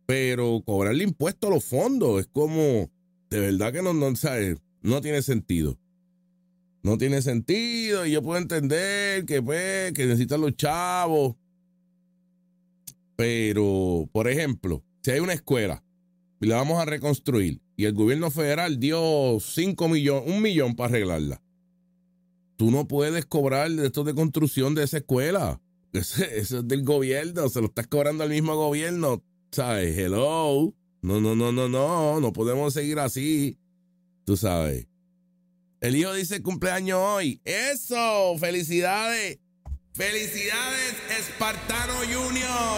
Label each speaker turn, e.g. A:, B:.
A: Pero cobrarle impuesto a los fondos es como, de verdad que no, ¿sabes? No tiene sentido. No tiene sentido y yo puedo entender que, pues, que necesitan los chavos. Pero, por ejemplo, si hay una escuela y la vamos a reconstruir y el gobierno federal dio 5 millones, 1 millón para arreglarla, tú no puedes cobrar de estos de construcción de esa escuela. Eso es del gobierno, se lo estás cobrando al mismo gobierno. ¿Sabes? Hello. No podemos seguir así. Tú sabes. El hijo dice cumpleaños hoy. ¡Eso! ¡Felicidades! ¡Felicidades, Espartano Junior!